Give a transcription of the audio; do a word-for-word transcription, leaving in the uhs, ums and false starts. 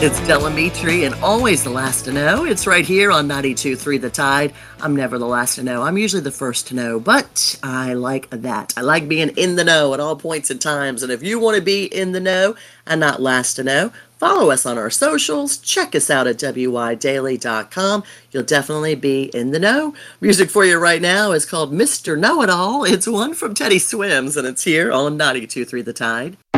It's Delamitri and always the last to know. It's right here on ninety-two point three The Tide. I'm never the last to know. I'm usually the first to know, but I like that. I like being in the know at all points and times. And if you want to be in the know and not last to know, follow us on our socials. Check us out at W Y daily dot com. You'll definitely be in the know. Music for you right now is called Mister Know-It-All. It's one from Teddy Swims, and it's here on ninety-two point three The Tide.